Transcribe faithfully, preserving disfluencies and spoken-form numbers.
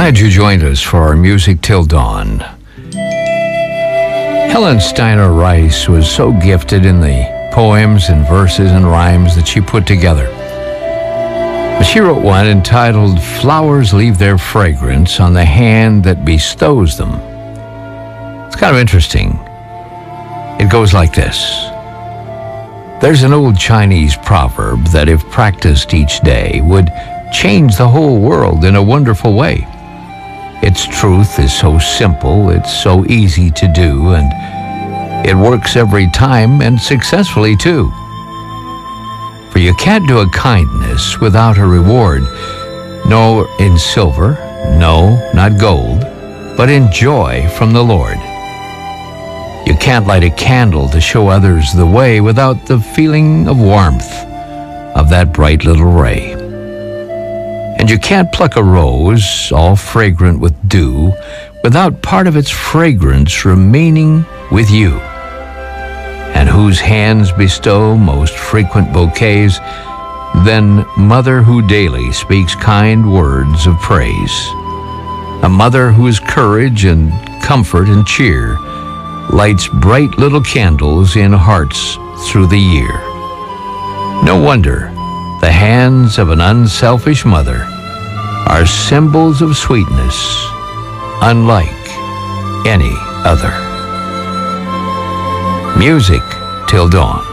Glad you joined us for our Music Till Dawn. Helen Steiner Rice was so gifted in the poems and verses and rhymes that she put together. But she wrote one entitled "Flowers Leave Their Fragrance on the Hand That Bestows Them." It's kind of interesting. It goes like this. There's an old Chinese proverb that, if practiced each day, would change the whole world in a wonderful way. Its truth is so simple, it's so easy to do, and it works every time and successfully too. For you can't do a kindness without a reward, no in silver, no, not gold, but in joy from the Lord. You can't light a candle to show others the way without the feeling of warmth of that bright little ray. And you can't pluck a rose, all fragrant with dew, without part of its fragrance remaining with you. And whose hands bestow most frequent bouquets than mother who daily speaks kind words of praise. A mother whose courage and comfort and cheer lights bright little candles in hearts through the year. No wonder the hands of an unselfish mother are symbols of sweetness unlike any other. Music Till Dawn.